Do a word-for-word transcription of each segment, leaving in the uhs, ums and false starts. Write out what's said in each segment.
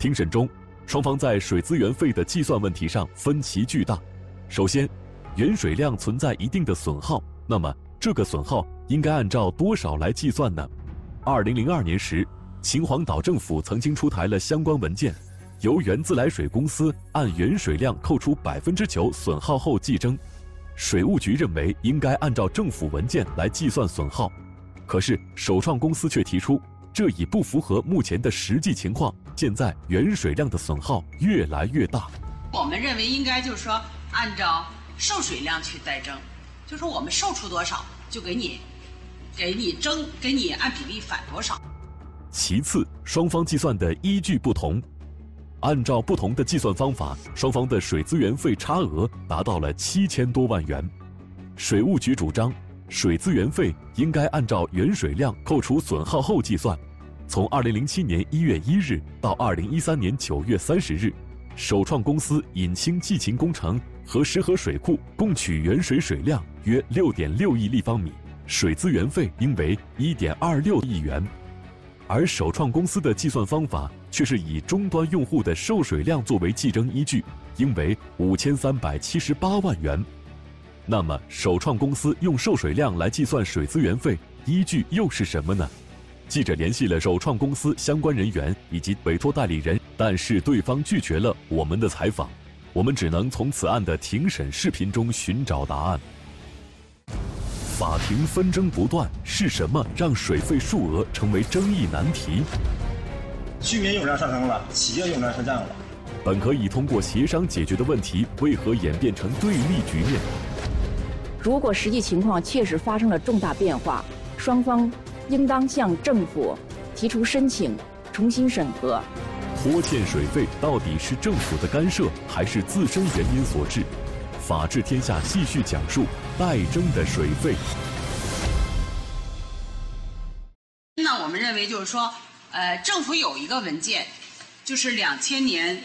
庭审中，双方在水资源费的计算问题上分歧巨大。首先，原水量存在一定的损耗，那么这个损耗应该按照多少来计算呢？二零零二年时，秦皇岛政府曾经出台了相关文件，由原自来水公司按原水量扣除百分之九损耗后计征。水务局认为应该按照政府文件来计算损耗，可是首创公司却提出，这已不符合目前的实际情况，现在原水量的损耗越来越大。 我们认为应该就是说按照受水量去代征，就是说我们售出多少就给你给你征给你按比例返多少。 其次，双方计算的依据不同，按照不同的计算方法，双方的水资源费差额达到了七千多万元。水务局主张，水资源费应该按照原水量扣除损耗后计算。从二零零七年一月一日到二零一三年九月三十日，首创公司引清济秦工程和石河水库共取原水水量约六点六亿立方米，水资源费应为一点二六亿元。而首创公司的计算方法却是以终端用户的售水量作为计征依据，应为五千三百七十八万元。那么，首创公司用售水量来计算水资源费，依据又是什么呢？记者联系了首创公司相关人员以及委托代理人，但是对方拒绝了我们的采访，我们只能从此案的庭审视频中寻找答案。法庭纷争不断，是什么让水费数额成为争议难题？ 居民用量上升了，企业用量下降了。 本可以通过协商解决的问题，为何演变成对立局面？ 如果实际情况确实发生了重大变化，双方应当向政府提出申请，重新审核。 拖欠水费到底是政府的干涉，还是自身原因所致？法治天下继续讲述代征的水费。 那我们认为就是说，呃，政府有一个文件，就是两千年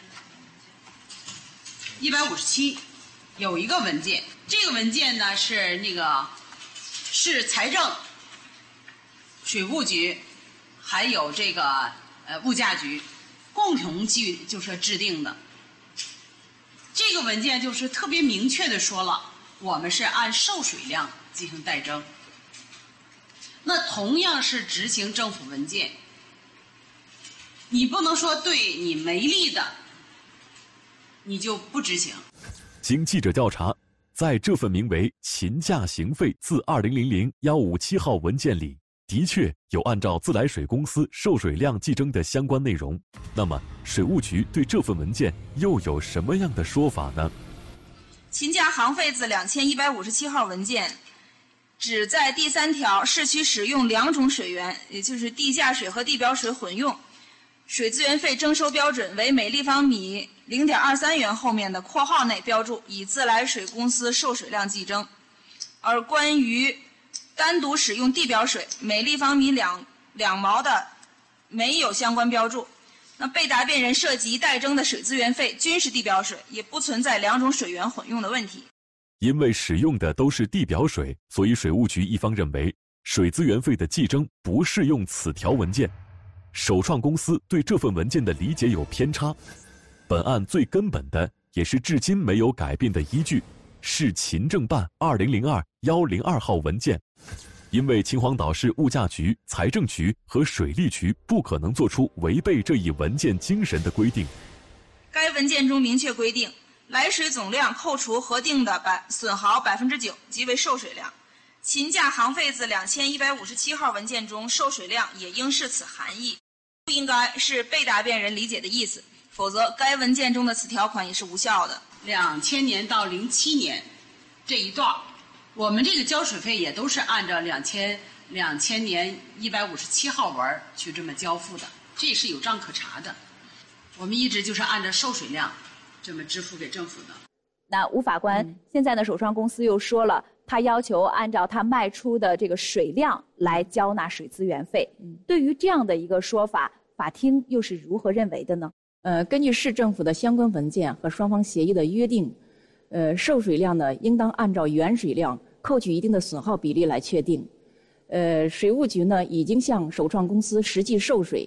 一百五十七有一个文件，这个文件呢是那个是财政、水务局还有这个呃物价局共同去就是制定的。这个文件就是特别明确的说了，我们是按售水量进行代征。那同样是执行政府文件，你不能说对你没利的，你就不执行。 经记者调查，在这份名为《秦价行费自二零零零一五七号文件里，的确有按照自来水公司售水量计征的相关内容。那么，水务局对这份文件又有什么样的说法呢？ 秦价行费自两千一百五十七号文件只在第三条市区使用两种水源，也就是地下水和地表水混用，水资源费征收标准为每立方米零点二三元后面的括号内标注以自来水公司售水量计征。而关于单独使用地表水，每立方米两两毛的没有相关标注。那被答辩人涉及代征的水资源费均是地表水，也不存在两种水源混用的问题。 因为使用的都是地表水，所以水务局一方认为水资源费的计征不适用此条文件。首创公司对这份文件的理解有偏差。本案最根本的，也是至今没有改变的依据，是秦政办二零零二一零二号文件。因为秦皇岛市物价局、财政局和水利局不可能做出违背这一文件精神的规定。 该文件中明确规定，来水总量扣除核定的百损耗百分之九即为售水量。秦价行费自两千一百五十七号文件中售水量也应是此含义，不应该是被答辩人理解的意思，否则该文件中的此条款也是无效的。 两千年到零七年这一段，我们这个交水费也都是按照两千两千年一百五十七号文去这么交付的，这也是有账可查的。我们一直就是按照售水量这么支付给政府的。 那吴法官，嗯、现在呢，首创公司又说了，他要求按照他卖出的这个水量来交纳水资源费。嗯、对于这样的一个说法，法庭又是如何认为的呢？ 呃，根据市政府的相关文件和双方协议的约定，呃，售水量呢，应当按照原水量扣取一定的损耗比例来确定。呃，水务局呢已经向首创公司实际售水，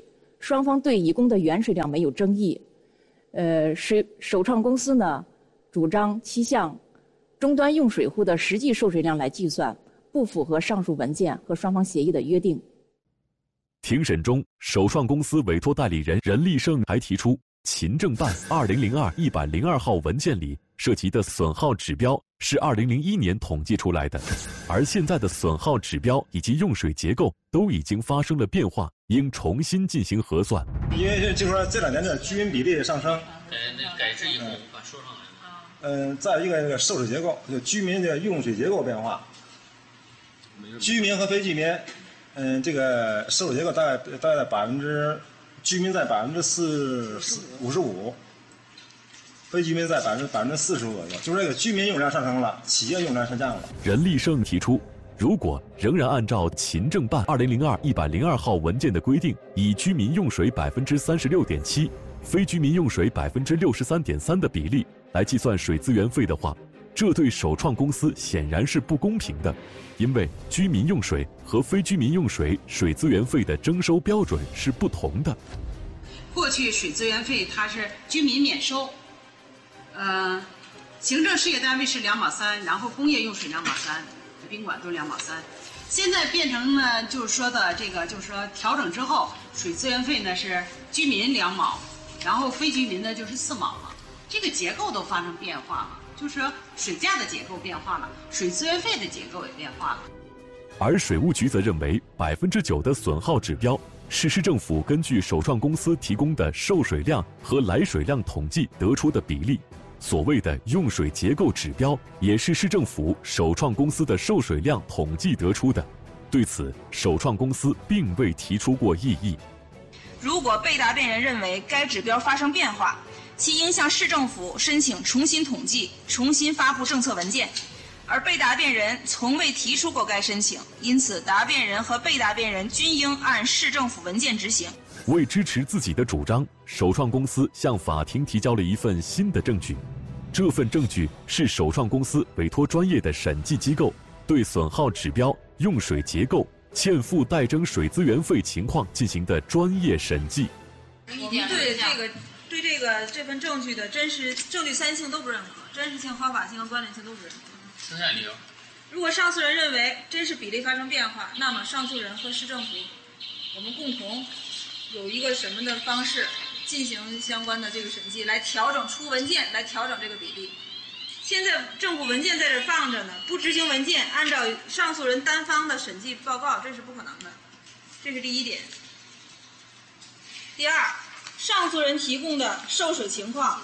双方对乙供的原水量没有争议。呃，水首创公司呢主张其向终端用水户的实际受水量来计算，不符合上述文件和双方协议的约定。 庭审中，首创公司委托代理人任立胜还提出，勤政办二零零二一百零二号文件里涉及的损耗指标是二零零一年统计出来的，而现在的损耗指标以及用水结构都已经发生了变化，应重新进行核算。 因为就是说这两年的居民比例上升， 改那改制以后无法说上来了。 嗯，再一个那个受水结构，就居民的用水结构变化，居民和非居民，嗯，这个受水结构大概大概在百分之，居民在百分之四五十五，非居民在百分之百分之四十五左右，就是这个居民用量上升了，企业用量下降了。 任立胜提出，如果仍然按照勤政办二零零二一百零二号文件的规定，以居民用水百分之三十六点七，非居民用水百分之六十三点三的比例来计算水资源费的话，这对首创公司显然是不公平的，因为居民用水和非居民用水水资源费的征收标准是不同的。 过去水资源费它是居民免收，呃，行政事业单位是两毛三，然后工业用水两毛三，宾馆都两毛三。现在变成呢，就是说的这个，就是说调整之后，水资源费呢是居民两毛，然后非居民呢就是四毛了。这个结构都发生变化了，就是说水价的结构变化了，水资源费的结构也变化了。 而水务局则认为，百分之九的损耗指标是市政府根据首创公司提供的受水量和来水量统计得出的比例。所谓的用水结构指标，也是市政府首创公司的受水量统计得出的。对此，首创公司并未提出过异议。 如果被答辩人认为该指标发生变化，其应向市政府申请重新统计、重新发布政策文件，而被答辩人从未提出过该申请，因此答辩人和被答辩人均应按市政府文件执行。 为支持自己的主张，首创公司向法庭提交了一份新的证据。这份证据是首创公司委托专业的审计机构对损耗指标、用水结构、欠付代征水资源费情况进行的专业审计。 我们对这个对这个这份证据的真实证据三性都不认可，真实性、合法性和关联性都不认可。 生产理由。 如果上诉人认为真实比例发生变化，那么上诉人和市政府我们共同有一个什么的方式进行相关的这个审计，来调整出文件，来调整这个比例。现在政府文件在这放着呢，不执行文件，按照上诉人单方的审计报告，这是不可能的。这是第一点。第二，上诉人提供的受水情况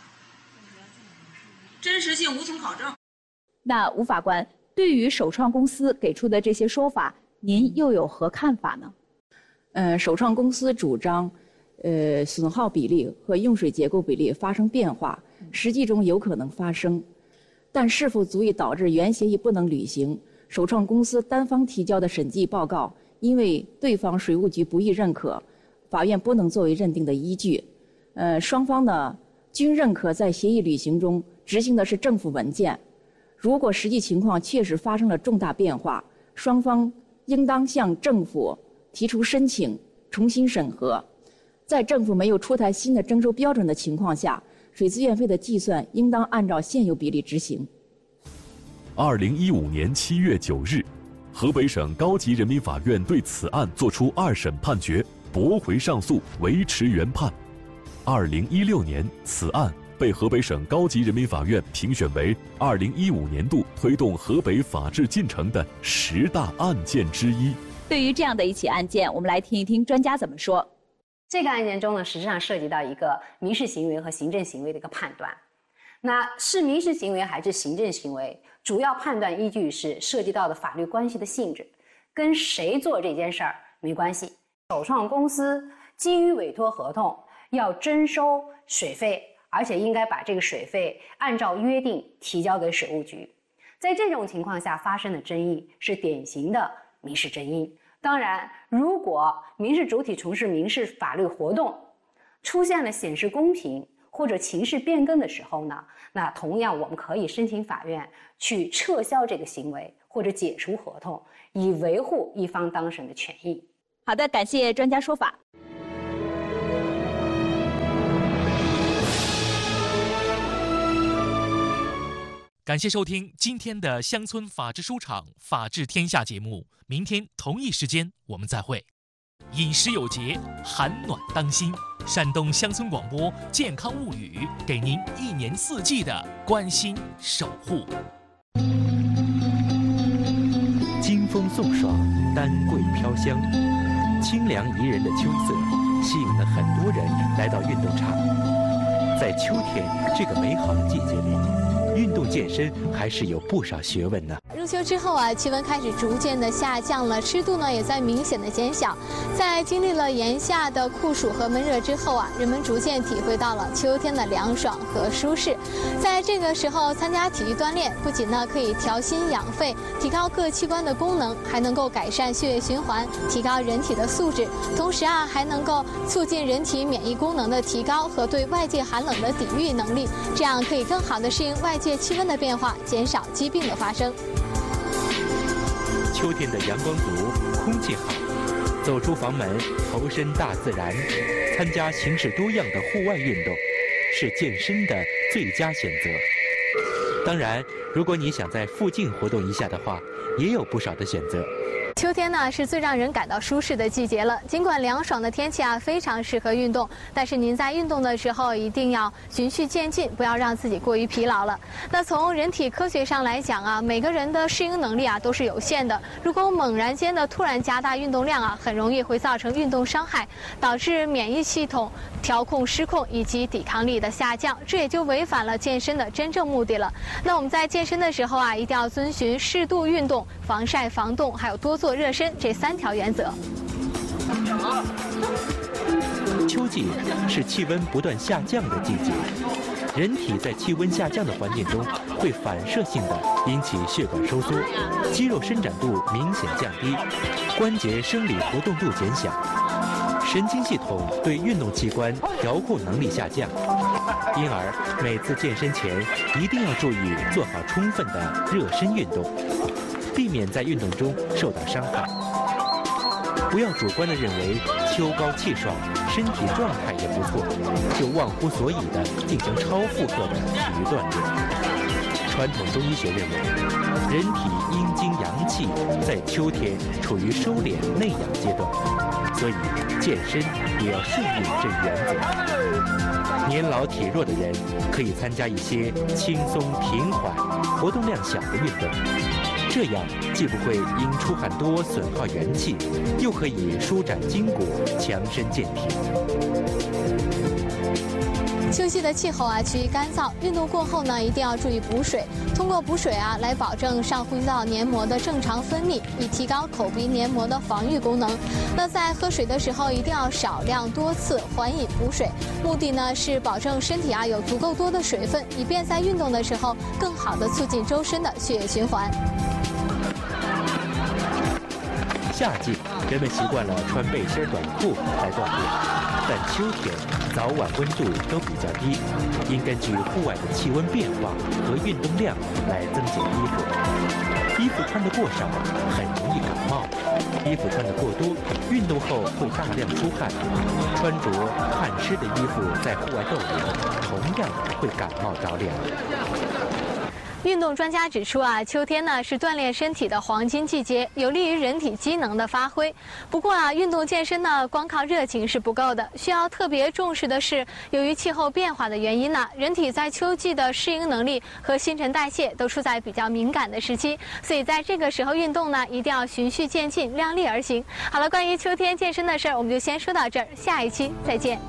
真实性无从考证。 那吴法官，对于首创公司给出的这些说法，您又有何看法呢？ 呃，首创公司主张，呃，损耗比例和用水结构比例发生变化，实际中有可能发生，但是否足以导致原协议不能履行？首创公司单方提交的审计报告，因为对方水务局不予认可，法院不能作为认定的依据。呃，双方呢均认可在协议履行中执行的是政府文件。如果实际情况确实发生了重大变化，双方应当向政府提出申请重新审核。在政府没有出台新的征收标准的情况下，水资源费的计算应当按照现有比例执行。 二零一五年七月九日，河北省高级人民法院对此案作出二审判决，驳回上诉，维持原判。二零一六年，此案被河北省高级人民法院评选为二零一五年度推动河北法治进程的十大案件之一。 对于这样的一起案件，我们来听一听专家怎么说。 这个案件中呢，实际上涉及到一个民事行为和行政行为的一个判断。那是民事行为还是行政行为，主要判断依据是涉及到的法律关系的性质，跟谁做这件事儿没关系。首创公司基于委托合同要征收水费，而且应该把这个水费按照约定提交给水务局。在这种情况下发生的争议是典型的民事争议。当然，如果民事主体从事民事法律活动出现了显示公平或者情势变更的时候呢，那同样我们可以申请法院去撤销这个行为或者解除合同，以维护一方当事人的权益。 好的，感谢专家说法。 感谢收听今天的乡村法制书场法治天下节目，明天同一时间我们再会。饮食有节，寒暖当心。山东乡村广播健康物语，给您一年四季的关心守护。 金风送爽，丹桂飘香，清凉宜人的秋色吸引了很多人来到运动场。在秋天这个美好的季节里，运动健身还是有不少学问呢。 入秋之后啊，气温开始逐渐的下降了，湿度呢也在明显的减小。在经历了炎夏的酷暑和闷热之后啊，人们逐渐体会到了秋天的凉爽和舒适。在这个时候参加体育锻炼，不仅呢可以调心养肺，提高各器官的功能，还能够改善血液循环，提高人体的素质，同时啊还能够促进人体免疫功能的提高和对外界寒冷的抵御能力，这样可以更好的适应外界气温的变化，减少疾病的发生。 秋天的阳光足，空气好，走出房门，投身大自然，参加形式多样的户外运动，是健身的最佳选择。当然，如果你想在附近活动一下的话，也有不少的选择。 秋天呢是最让人感到舒适的季节了。尽管凉爽的天气啊非常适合运动，但是您在运动的时候一定要循序渐进，不要让自己过于疲劳了。那从人体科学上来讲啊，每个人的适应能力啊都是有限的。如果猛然间的突然加大运动量啊，很容易会造成运动伤害，导致免疫系统调控失控以及抵抗力的下降，这也就违反了健身的真正目的了。那我们在健身的时候啊，一定要遵循适度运动、防晒防冻，还有多做热身这三条原则。 秋季是气温不断下降的季节，人体在气温下降的环境中会反射性的引起血管收缩，肌肉伸展度明显降低，关节生理活动度减小，神经系统对运动器官调控能力下降，因而每次健身前一定要注意做好充分的热身运动，避免在运动中受到伤害。不要主观地认为秋高气爽，身体状态也不错，就忘乎所以地进行超负荷的体育锻炼。传统中医学认为，人体阴经阳气在秋天处于收敛内养阶段，所以健身也要顺应这原则。年老体弱的人可以参加一些轻松平缓、活动量小的运动，这样既不会因出汗多损耗元气，又可以舒展筋骨、强身健体。 秋季的气候啊趋于干燥，运动过后呢一定要注意补水，通过补水啊来保证上呼吸道黏膜的正常分泌，以提高口鼻黏膜的防御功能。那在喝水的时候一定要少量多次缓饮补水，目的呢是保证身体啊有足够多的水分，以便在运动的时候更好的促进周身的血液循环。 夏季人们习惯了穿背心短裤来锻炼，但秋天早晚温度都比较低，应根据户外的气温变化和运动量来增减衣服。衣服穿得过少很容易感冒，衣服穿得过多，运动后会大量出汗。穿着汗湿的衣服在户外逗留，同样会感冒着凉。 运动专家指出啊，秋天呢是锻炼身体的黄金季节，有利于人体机能的发挥。不过啊，运动健身呢，光靠热情是不够的，需要特别重视的是，由于气候变化的原因呢，人体在秋季的适应能力和新陈代谢都处在比较敏感的时期，所以在这个时候运动呢，一定要循序渐进，量力而行。好了，关于秋天健身的事儿，我们就先说到这儿，下一期再见。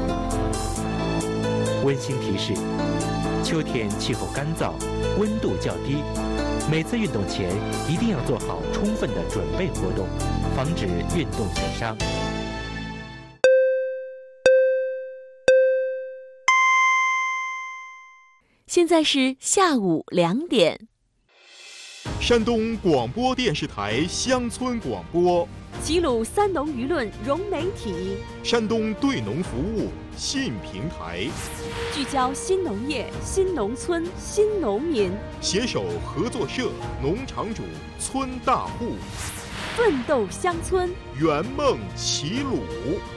温馨提示：秋天气候干燥，温度较低，每次运动前一定要做好充分的准备活动，防止运动损伤。 现在是下午两点。 山东广播电视台乡村广播， 齐鲁三农舆论融媒体， 山东对农服务信平台， 聚焦新农业、新农村、新农民， 携手合作社、农场主、村大户， 奋斗乡村， 圆梦齐鲁。